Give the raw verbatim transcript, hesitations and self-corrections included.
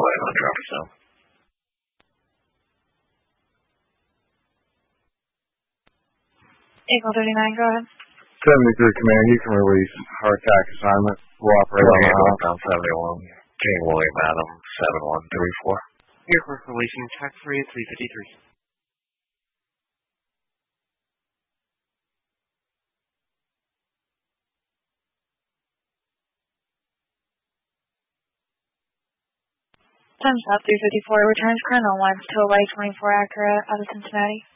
Charlie on traffic zone. Eagle thirty-nine, go ahead. seventy-three Command, you can release heart attack assignment. We'll operate on the Northbound seventy-one, King William Adam, seven one three four. Aircraft releasing tax free at three fifty-three. Time's up, three fifty-four. Returns current on one to away twenty-four Acura out of Cincinnati.